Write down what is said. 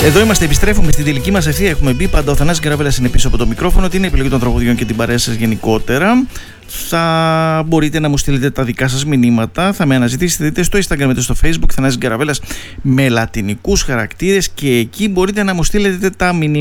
Εδώ είμαστε, επιστρέφουμε στην τελική μας ευθεία. Έχουμε μπει πάντα. Ο Θανάσης Καραβέλας είναι πίσω από το μικρόφωνο. Την επιλογή των τραγουδιών και την παρέα σας γενικότερα. Θα μπορείτε να μου στείλετε τα δικά σας μηνύματα. Θα με αναζητήσετε είτε στο Instagram είτε στο Facebook. Θανάσης Καραβέλας με λατινικούς χαρακτήρες. Και εκεί μπορείτε να μου στείλετε τα μηνύματα.